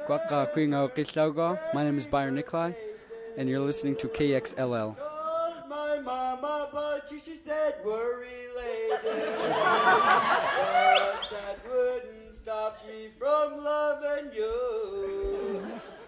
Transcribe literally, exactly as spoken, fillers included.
Quaqa Quingo Kislaugo. My name is Byron Nikolai, and you're listening to K X L L. Called my mama, but she, she said we're related. But that wouldn't stop me from loving you.